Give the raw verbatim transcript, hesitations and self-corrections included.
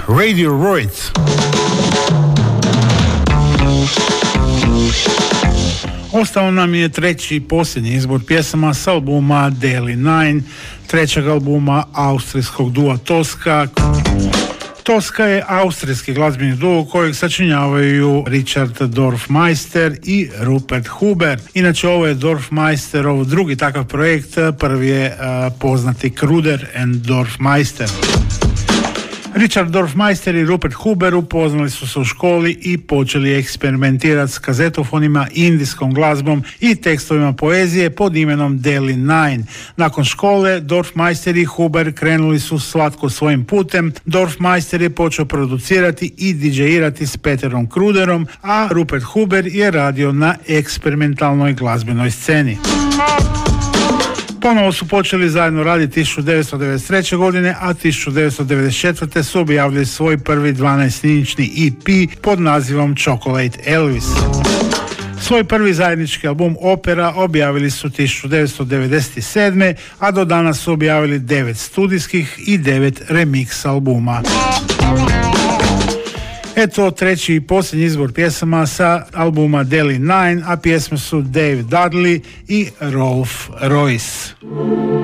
Radiohead. Ostao nam je treći i posljednji izbor pjesama s albuma Daily Nine, trećeg albuma austrijskog dua Tosca. Tosca je austrijski glazbeni duo kojeg sačinjavaju Richard Dorfmeister i Rupert Huber. Inače, ovo je Dorfmeisterov drugi takav projekt, prvi je uh, poznati Kruder and Dorfmeister. Richard Dorfmeister i Rupert Huber upoznali su se u školi i počeli eksperimentirati s kazetofonima, indijskom glazbom i tekstovima poezije pod imenom Daily Nine. Nakon škole, Dorfmeister i Huber krenuli su svatko svojim putem. Dorfmeister je počeo producirati i didžejirati s Peterom Kruderom, a Rupert Huber je radio na eksperimentalnoj glazbenoj sceni. Ponovo su počeli zajedno raditi tisuću devetsto devedeset treće. godine, a tisuću devetsto devedeset četvrte. su objavili svoj prvi dvanaestinični E P pod nazivom Chocolate Elvis. Svoj prvi zajednički album Opera objavili su tisuću devetsto devedeset sedme. a do danas su objavili devet studijskih i devet remix albuma. Eto treći i posljednji izbor pjesama sa albuma Daily Nine, a pjesme su Dave Dudley i Rolf Royce.